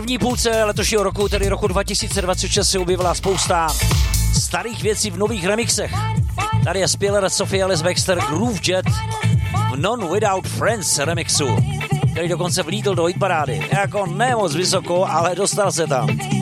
první půlce letošního roku, tedy roku 2026, se objevila spousta starých věcí v nových remixech. Tady je Spiller, Sophie Ellis Bextor, Groove Jet v Non Without Friends remixu, který dokonce vlítl do hitparády. Jako ne moc vysoko, ale dostal se tam.